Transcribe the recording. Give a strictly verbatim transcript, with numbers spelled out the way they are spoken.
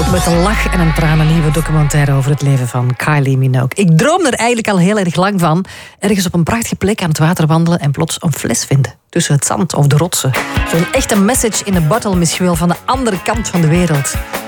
Met een lach en een traan een nieuwe documentaire over het leven van Kylie Minogue. Ik droom er eigenlijk al heel erg lang van. Ergens op een prachtige plek aan het water wandelen en plots een fles vinden. Tussen het zand of de rotsen. Zo'n echte message in a bottle misschien wel van de andere kant van de wereld.